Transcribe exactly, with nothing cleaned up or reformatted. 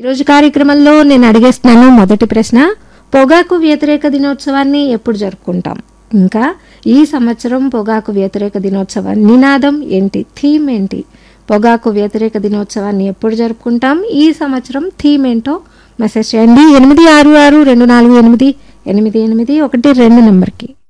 ఈరోజు కార్యక్రమంలో నేను అడిగేస్తున్నాను మొదటి ప్రశ్న, పొగాకు వ్యతిరేక దినోత్సవాన్ని ఎప్పుడు జరుపుకుంటాం? ఇంకా ఈ సంవత్సరం పొగాకు వ్యతిరేక దినోత్సవ నినాదం ఏంటి, థీమ్ ఏంటి? పొగాకు వ్యతిరేక దినోత్సవాన్ని ఎప్పుడు జరుపుకుంటాం, ఈ సంవత్సరం థీమ్ ఏంటో మెసేజ్ చేయండి. ఎనిమిది ఆరు ఆరు రెండు నాలుగు ఎనిమిది ఎనిమిది ఎనిమిది ఒకటి రెండు నెంబర్కి.